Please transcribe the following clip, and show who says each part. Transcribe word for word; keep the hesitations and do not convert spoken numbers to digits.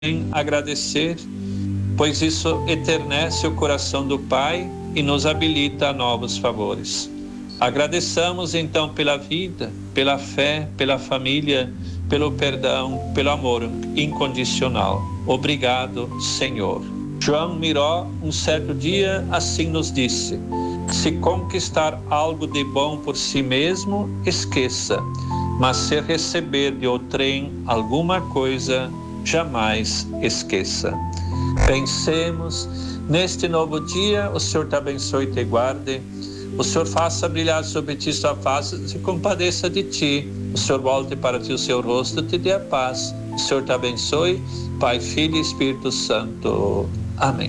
Speaker 1: agradecer, pois isso eternece o coração do Pai e nos habilita a novos favores. Agradeçamos então pela vida, pela fé, pela família, pelo perdão, pelo amor incondicional. Obrigado, Senhor. João Miró, um certo dia, assim nos disse: se conquistar algo de bom por si mesmo, esqueça, mas se receber de outrem alguma coisa, jamais esqueça. Pensemos neste novo dia, o Senhor te abençoe e te guarde, o Senhor faça brilhar sobre ti sua face e se compadeça de ti, o Senhor volte para ti o seu rosto e te dê a paz. O Senhor te abençoe, Pai, Filho e Espírito Santo. Amém.